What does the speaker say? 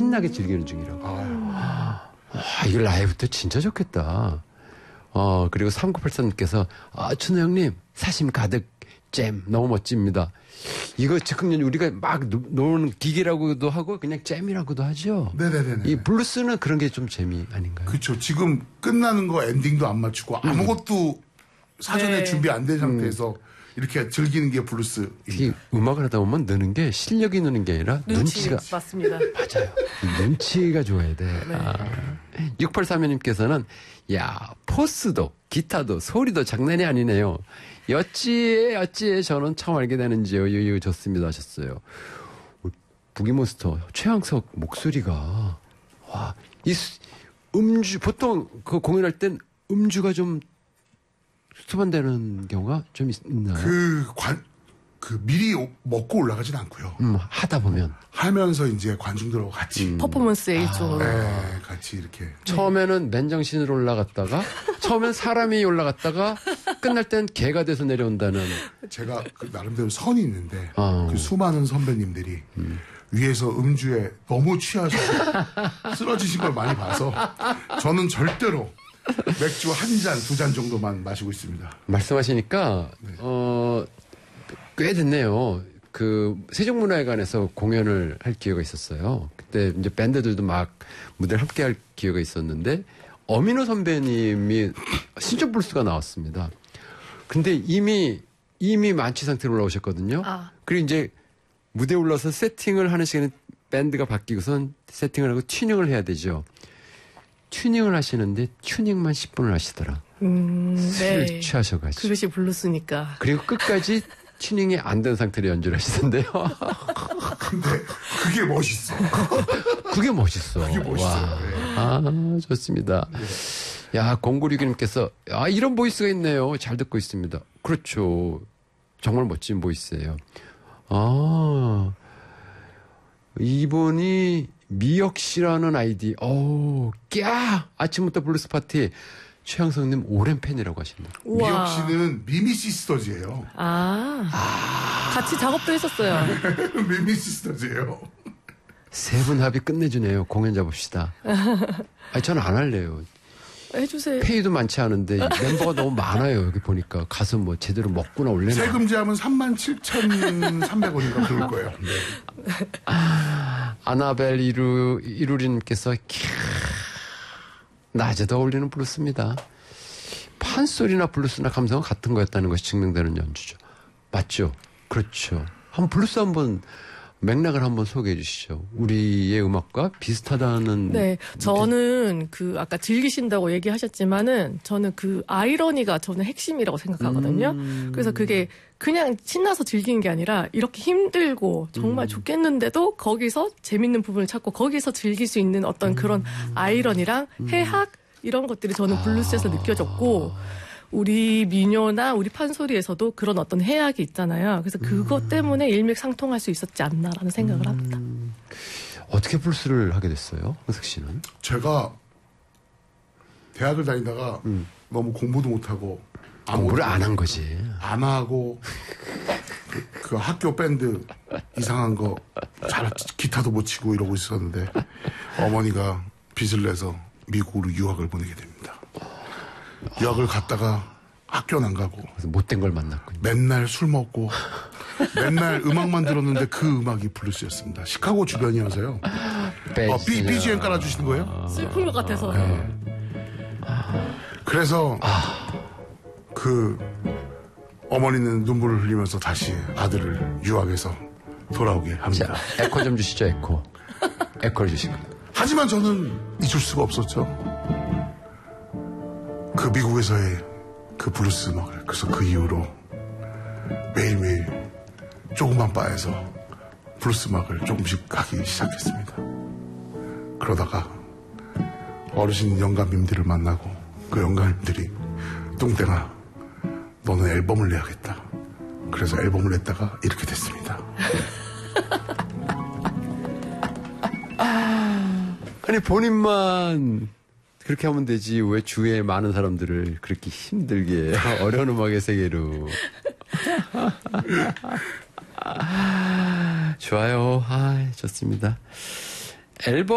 신나게 즐기는 중이라고. 이거 라이브 때 진짜 좋겠다. 그리고 3983님께서 준호 형님 사심 가득 잼 너무 멋집니다. 이거 즉흥연 우리가 막 노는 기계라고도 하고 그냥 잼이라고도 하죠. 네네네. 이 블루스는 그런 게 좀 재미 아닌가요? 그렇죠. 지금 끝나는 거 엔딩도 안 맞추고 아무것도 사전에 준비 안 된 상태에서 이렇게 즐기는 게 블루스. 이 음악을 하다 보면 느는 게 실력이 느는 게 아니라 눈치가. 맞습니다. 맞아요. 눈치가 좋아야 돼. 네. 6832님께서는 야 포스도 기타도 소리도 장난이 아니네요. 어찌에 저는 처음 알게 되는지요. 유유 좋습니다 하셨어요. 부기몬스터 최양석 목소리가 이 음주 보통 그 공연할 땐 음주가 좀 수반되는 경우가 좀 있나요? 미리 먹고 올라가진 않고요. 하다 보면. 하면서 이제 관중들하고 같이. 퍼포먼스의 일종으로. 네, 같이 이렇게. 처음에는 맨정신으로 올라갔다가, 처음엔 사람이 올라갔다가, 끝날 땐 개가 돼서 내려온다는. 제가 나름대로 선이 있는데, 그 수많은 선배님들이 위에서 음주에 너무 취하셔서 쓰러지신 걸 많이 봐서, 저는 절대로 맥주 한 잔, 두 잔 정도만 마시고 있습니다. 말씀하시니까, 꽤 됐네요. 그 세종문화회관에서 공연을 할 기회가 있었어요. 그때 이제 밴드들도 막 무대를 함께 할 기회가 있었는데 어민호 선배님이 신촌 블루스가 나왔습니다. 근데 이미 만취 상태로 올라오셨거든요. 그리고 이제 무대에 올라서 세팅을 하는 시간에 밴드가 바뀌고선 세팅을 하고 튜닝을 해야 되죠. 튜닝을 하시는데 튜닝만 10분을 하시더라. 술을 취하셔가지고. 그것이 블루스니까. 그리고 끝까지 튜닝이 안 된 상태로 연주를 하시던데요. 근데 그게 멋있어. 그게 멋있어. 그게 멋있어요. 네. 좋습니다. 네. 야, 0961님께서 이런 보이스가 있네요. 잘 듣고 있습니다. 그렇죠. 정말 멋진 보이스예요. 이분이 미역 씨라는 아이디. 아침부터 블루스 파티. 최양성님 오랜 팬이라고 하십니다. 미역 씨는 미미 시스터즈예요. 같이 작업도 했었어요. 미미 시스터즈예요. 세 분 합이 끝내주네요. 공연 잡읍시다. 저는 안 할래요. 해주세요. 페이도 많지 않은데 멤버가 너무 많아요. 여기 보니까 가서 뭐 제대로 먹거나 올래나. 세금 제하면 37,300원인가 그럴 거예요. 네. 아나벨 이루리님께서 낮에도 어울리는 블루스입니다. 판소리나 블루스나 감성은 같은 거였다는 것이 증명되는 연주죠. 맞죠? 그렇죠. 블루스 한번 맥락을 한번 소개해 주시죠. 우리의 음악과 비슷하다는. 네. 저는 아까 즐기신다고 얘기하셨지만은 저는 아이러니가 저는 핵심이라고 생각하거든요. 그래서 그게 그냥 신나서 즐기는 게 아니라 이렇게 힘들고 정말 죽겠는데도 거기서 재밌는 부분을 찾고 거기서 즐길 수 있는 어떤 그런 아이러니랑 해학 이런 것들이 저는 블루스에서 느껴졌고 우리 민요나 우리 판소리에서도 그런 어떤 해학이 있잖아요. 그래서 그것 때문에 일맥상통할 수 있었지 않나라는 생각을 합니다. 어떻게 블루스를 하게 됐어요? 황석 씨는? 제가 대학을 다니다가 너무 공부도 못하고 공부를 안 한 거지. 안 하고 그 학교 밴드 이상한 거 기타도 못 치고 이러고 있었는데 어머니가 빚을 내서 미국으로 유학을 보내게 됩니다. 유학을 갔다가 학교는 안 가고 그래서 못된 걸 만났군요. 맨날 술 먹고 맨날 음악만 들었는데 그 음악이 블루스였습니다. 시카고 주변이어서요. BGM 깔아주시는 거예요? 슬픈 것 같아서. 네. 그래서 어머니는 눈물을 흘리면서 다시 아들을 유학에서 돌아오게 합니다. 자, 에코 좀 주시죠. 에코를 주시고. 하지만 저는 잊을 수가 없었죠. 그 미국에서의 그 블루스 음악을. 그래서 그 이후로 매일매일 조그만 바에서 블루스 음악을 조금씩 하기 시작했습니다. 그러다가 어르신 영감님들을 만나고 그 영감님들이 뚱땡아 너는 앨범을 내야겠다. 그래서 앨범을 냈다가 이렇게 됐습니다. 아니 본인만 그렇게 하면 되지 왜 주위에 많은 사람들을 그렇게 힘들게 어려운 음악의 세계로. 좋아요. 좋습니다. 앨범